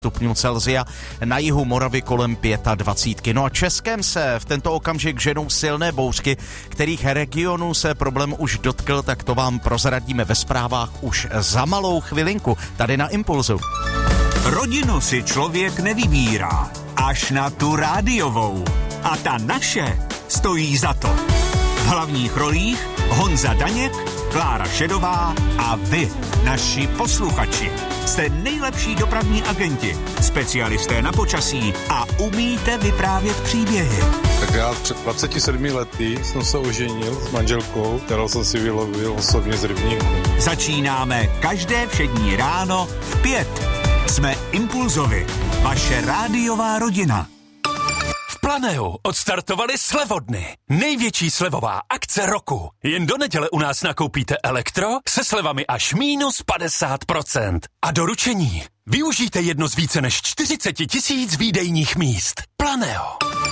stupňů Celsia, na jihu Moravy kolem 25. No a Českem se v tento okamžik ženou silné bouřky, kterých regionů se problém už dotkl, tak to vám prozradíme ve zprávách už za malou chvilinku, tady na Impulzu. Rodinu si člověk nevybírá, až na tu rádiovou. A ta naše stojí za to. V hlavních rolích Honza Daněk, Klára Šedová a vy, naši posluchači. Jste nejlepší dopravní agenti, specialisté na počasí a umíte vyprávět příběhy. Tak já před 27 lety jsem se oženil s manželkou, kterou jsem si vylovil osobně z rybníku. Začínáme každé všední ráno v 5. Jsme Impulzovi, vaše rádiová rodina. Planeu odstartovali slevodny. Největší slevová akce roku. Jen do neděle u nás nakoupíte elektro se slevami až minus 50%. A doručení. Využijte jedno z více než 40 000 výdejních míst. Planeo.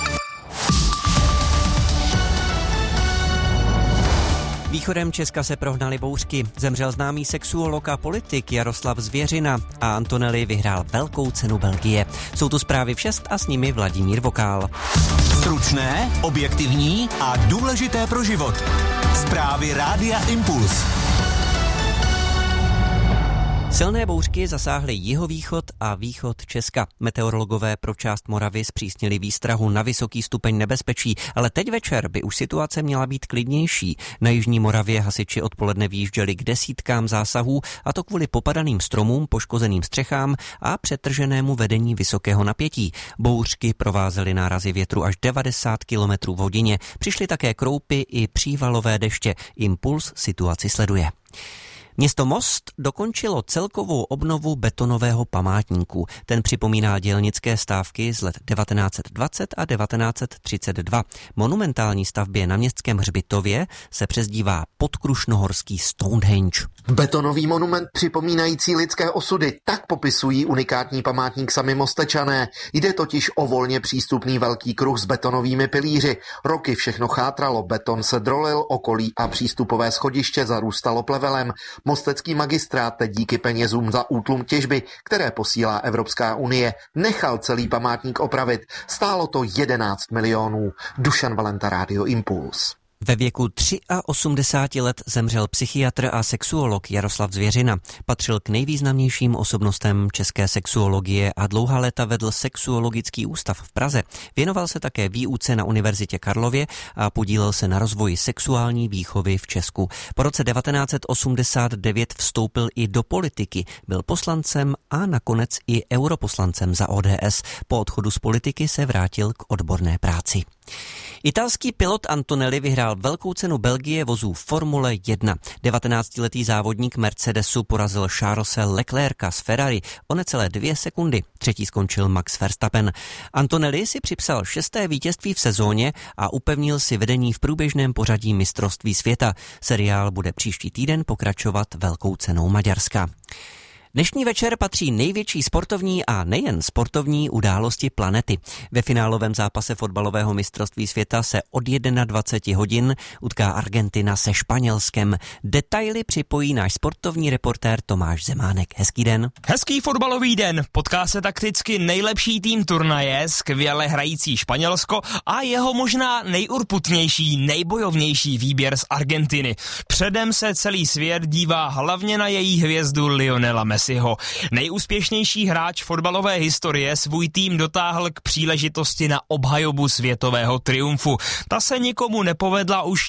Východem Česka se prohnaly bouřky, zemřel známý sexuolog a politik Jaroslav Zvěřina a Antonelli vyhrál velkou cenu Belgie. Jsou tu zprávy v 6 a s nimi Vladimír Vokál. Stručné, objektivní a důležité pro život. Zprávy Rádia Impuls. Silné bouřky zasáhly jihovýchod a východ Česka. Meteorologové pro část Moravy zpřísnili výstrahu na vysoký stupeň nebezpečí, ale teď večer by už situace měla být klidnější. Na jižní Moravě hasiči odpoledne vyjížděli k desítkám zásahů, a to kvůli popadaným stromům, poškozeným střechám a přetrženému vedení vysokého napětí. Bouřky provázely nárazy větru až 90 km v hodině. Přišly také kroupy i přívalové deště. Impuls situaci sleduje. Město Most dokončilo celkovou obnovu betonového památníku. Ten připomíná dělnické stávky z let 1920 a 1932. Monumentální stavbě na Městském hřbitově se přezdívá podkrušnohorský Stonehenge. Betonový monument připomínající lidské osudy, tak popisují unikátní památník sami Mostečané. Jde totiž o volně přístupný velký kruh s betonovými pilíři. Roky všechno chátralo, beton se drolil, okolí a přístupové schodiště zarůstalo plevelem. Mostecký magistrát teď díky penězům za útlum těžby, které posílá Evropská unie, nechal celý památník opravit. Stálo to 11 milionů. Dušan Valenta, Radio Impuls. Ve věku 83 let zemřel psychiatr a sexuolog Jaroslav Zvěřina. Patřil k nejvýznamnějším osobnostem české sexuologie a dlouhá léta vedl sexuologický ústav v Praze. Věnoval se také výuce na Univerzitě Karlově a podílel se na rozvoji sexuální výchovy v Česku. Po roce 1989 vstoupil i do politiky. Byl poslancem a nakonec i europoslancem za ODS. Po odchodu z politiky se vrátil k odborné práci. Italský pilot Antonelli vyhrál velkou cenu Belgie vozů Formule 1. 19letý závodník Mercedesu porazil Charlese Leclerca z Ferrari o necelé 2 sekundy. Třetí skončil Max Verstappen. Antonelli si připsal 6. vítězství v sezóně a upevnil si vedení v průběžném pořadí mistrovství světa. Seriál bude příští týden pokračovat velkou cenou Maďarska. Dnešní večer patří největší sportovní a nejen sportovní události planety. Ve finálovém zápase fotbalového mistrovství světa se od 21 hodin utká Argentina se Španělskem. Detaily připojí náš sportovní reportér Tomáš Zemánek. Hezký den. Hezký fotbalový den. Potká se takticky nejlepší tým turnaje, skvěle hrající Španělsko a jeho možná nejurputnější, nejbojovnější výběr z Argentiny. Předem se celý svět dívá hlavně na její hvězdu Lionela Messiho. Nejúspěšnější hráč fotbalové historie svůj tým dotáhl k příležitosti na obhajobu světového triumfu. Ta se nikomu nepovedla už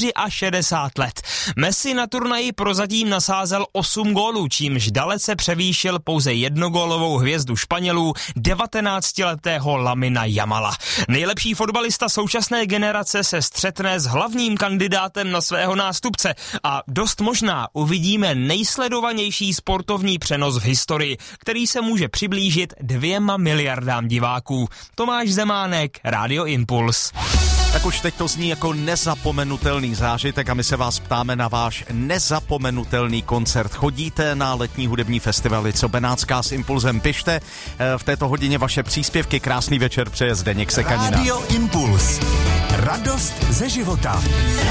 64 let. Messi na turnaji prozatím nasázel 8 gólů, čímž dalece převýšil pouze jednogólovou hvězdu Španělů, 19letého Lamina Jamala. Nejlepší fotbalista současné generace se střetne s hlavním kandidátem na svého nástupce a dost možná uvidíme nejsledovanější sportovní přenos v historii, který se může přiblížit 2 miliardám diváků. Tomáš Zemánek, Radio Impuls. Tak už teď to zní jako nezapomenutelný zážitek a my se vás ptáme na váš nezapomenutelný koncert. Chodíte na letní hudební festivaly, co Benátská s Impulzem? Pište v této hodině vaše příspěvky. Krásný večer přeje Zdeněk Sekanina. Radio Impuls. Radost ze života.